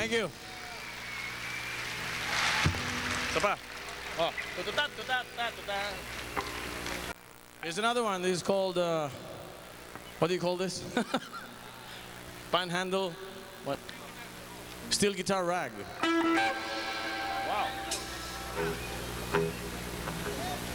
Thank you. Isa pa. Oh, tututat, tutat, tutat, tutat. Here's another one. This is called, what do you call this? Panhandle. What? Steel guitar rag. Wow.